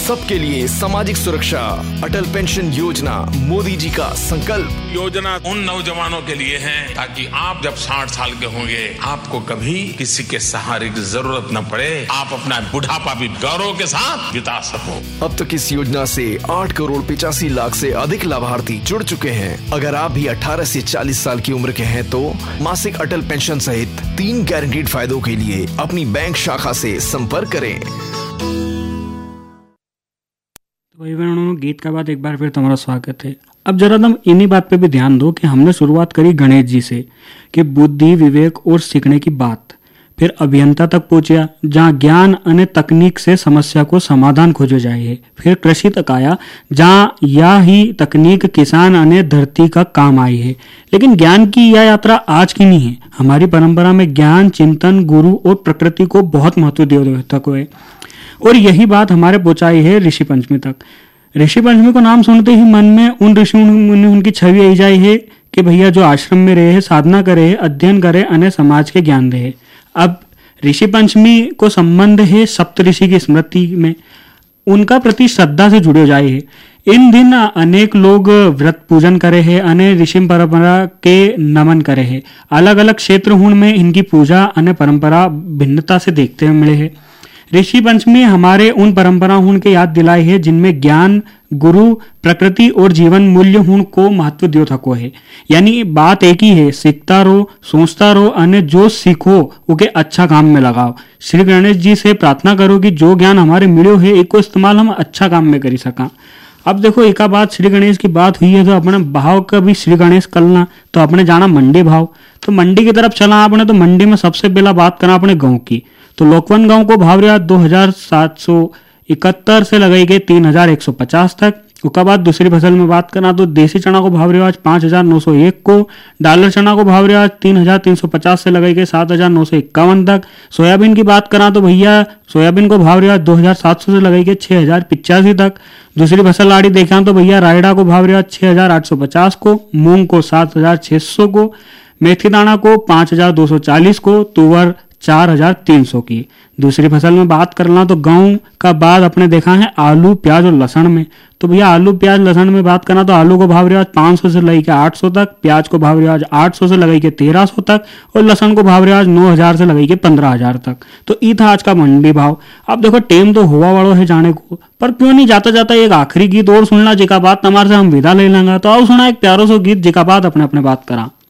सबके लिए सामाजिक सुरक्षा, अटल पेंशन योजना मोदी जी का संकल्प। योजना उन नौजवानों के लिए है ताकि आप जब 60 साल के होंगे आपको कभी किसी के सहारे की जरूरत न पड़े, आप अपना बुढ़ापा भी गौरव के साथ बिता सको। अब तक इस योजना से 8 करोड़ 85 लाख से अधिक लाभार्थी जुड़ चुके हैं। अगर आप भी 18 से 40 साल की उम्र के हैं तो मासिक अटल पेंशन सहित 3 गारंटीड फायदों के लिए अपनी बैंक शाखा से संपर्क करें। भाई बहनों, गीत का बाद एक बार फिर तुम्हारा स्वागत है। अब जरा तुम इन्हीं बात पे भी ध्यान दो कि हमने शुरुआत करी गणेश जी से कि बुद्धि, विवेक और सीखने की बात, फिर अभियंता तक पहुंचा जहां ज्ञान अने तकनीक से समस्या को समाधान खोजो जाए, फिर कृषि तक आया जहां यह ही तकनीक किसान अने धरती का काम आई है। लेकिन ज्ञान की यह यात्रा आज की नहीं है। हमारी परंपरा में ज्ञान, चिंतन, गुरु और प्रकृति को बहुत महत्व दिया तक हुए और यही बात हमारे पहुंचाई है ऋषि पंचमी तक। ऋषि पंचमी को नाम सुनते ही मन में उन ऋषि मुनि उनकी छवि आई जाए है कि भैया जो आश्रम में रहे, साधना करे, अध्ययन करे, अन्य समाज के ज्ञान रहे। अब ऋषि पंचमी को संबंध है सप्त ऋषि की स्मृति में, उनका प्रति श्रद्धा से जुड़े जाए है। इन दिन अनेक लोग व्रत पूजन करे हैं, अनेक ऋषि परंपरा के नमन करे हैं। अलग अलग क्षेत्र हुन में इनकी पूजा अन्य परंपरा भिन्नता से देखते हुए मिले हैं। ऋषि पंचमी हमारे उन परंपरा हुन के याद दिलाए है जिनमें ज्ञान, गुरु, प्रकृति और जीवन मूल्य हुन को महत्व दियो थको है। यानी बात एक ही है, सीखता रहो, सोचता रहो, अन्य जो सीखो उके अच्छा काम में लगाओ। श्री गणेश जी से प्रार्थना करो कि जो ज्ञान हमारे मिलो है एक को इस्तेमाल हम अच्छा काम में करी सका। अब देखो, एक बात श्री गणेश की बात हुई है तो अपने भाव का भी श्री गणेश करना, तो अपने जाना मंडी भाव, तो मंडी की तरफ चला आपने। तो मंडी में सबसे पहला बात करना अपने गाँव की, तो लोकवन गांव को भाव रहा 2771 से लगाई गई 3150 तक। उसके बाद दूसरी फसल में बात करना तो देसी चना को भाव रहा 5901 को, डालर चना को भाव रहा 3350 से लगाई गई 7951 तक। सोयाबीन की बात करा तो भैया सोयाबीन को भाव रहा 2700 से लगाई गई 6085 तक। दूसरी फसल आड़ी देखा तो भैया रायडा को भाव रहा 6850 को, मूंग को 7600 को, मेथी दाना को 5240 को, तुवर 4300 की। दूसरी फसल में बात करना तो गांव का बाद अपने देखा है आलू, प्याज और लहसुन में, तो भैया आलू, प्याज, लहसुन में बात करना तो आलू को भाव रिवाज 500 से लगाई के 800 तक, प्याज को भाव रिवाज 800 से लगाई के 1300 तक और लहसुन को भाव रिवाज 9000 से लगाई के 15000 तक। तो ई था आज का मंडी भाव। अब देखो टेम तो हुआ वालों है जाने को, पर क्यों नहीं जाता जाता एक आखिरी गीत और सुनना जिका बात हमारे से हम विदा ले लेंगे। तो आओ सुना एक प्यारो सो गीत जिका बात अपने अपने बात करा।